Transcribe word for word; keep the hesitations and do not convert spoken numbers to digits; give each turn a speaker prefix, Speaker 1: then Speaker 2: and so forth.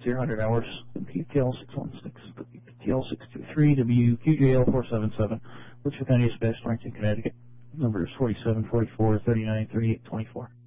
Speaker 1: zero hundred hours, W K L six one six, W K L six two three, W Q J L four seven seven, Litchfield County Dispatch, Torrington, Connecticut. Number is forty-seven forty-four thirty-nine thirty-eight twenty-four.